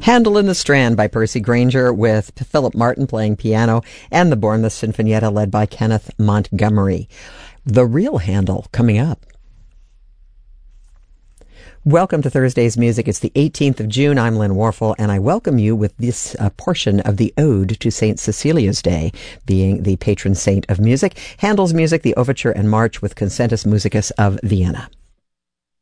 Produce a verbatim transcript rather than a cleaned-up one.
Handel in the Strand by Percy Grainger with Philip Martin playing piano and the Bournemouth Sinfonietta led by Kenneth Montgomery. The real Handel coming up. Welcome to Thursday's Music. It's the eighteenth of June. I'm Lynn Warfel, and I welcome you with this uh, portion of the Ode to Saint Cecilia's Day, being the patron saint of music. Handel's music, the Overture and March with Concertus Musicus of Vienna.